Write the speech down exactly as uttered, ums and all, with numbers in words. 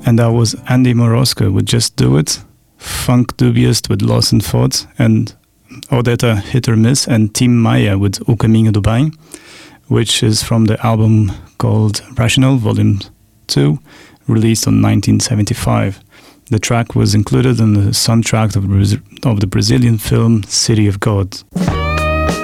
and that was Andy Moroska with Just Do It, Funk Dubious with Lost in Thought, and Odetta Hit or Miss, and Tim Maya with O Caminho do Bem, which is from the album called Rational Volume two, released in nineteen seventy-five. The track was included in the soundtrack of, of the Brazilian film City of God.